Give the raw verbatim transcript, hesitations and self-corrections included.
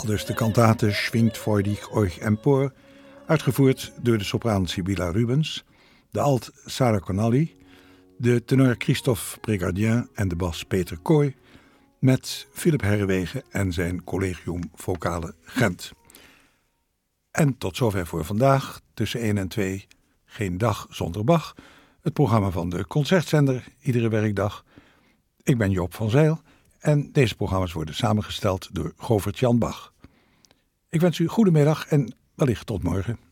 Aldus de kantate Schwingt freudig euch empor, uitgevoerd door de sopraan Sibylla Rubens, de alt Sarah Connolly, de tenor Christophe Brigardien en de bas Peter Kooi, met Philip Herrewegen en zijn Collegium Vocale Gent. En tot zover voor vandaag, tussen één en twee, geen dag zonder Bach, het programma van de Concertzender, iedere werkdag. Ik ben Joop van Zijl en deze programma's worden samengesteld door Govert Jan Bach. Ik wens u goedemiddag en wellicht tot morgen.